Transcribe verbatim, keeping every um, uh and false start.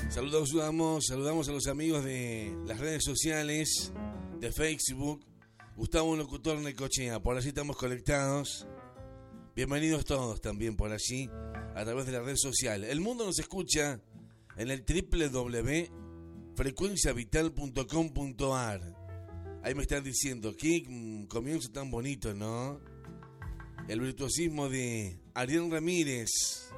Saludamos, saludamos, saludamos a los amigos de las redes sociales, de Facebook. Gustavo Locutor Necochea, por allí estamos conectados. Bienvenidos todos también por allí, a través de la red social. El mundo nos escucha en el doble u doble u doble u punto frecuencia vital punto com punto a r. Ahí me están diciendo, qué comienzo tan bonito, ¿no? El virtuosismo de Ariel Ramírez.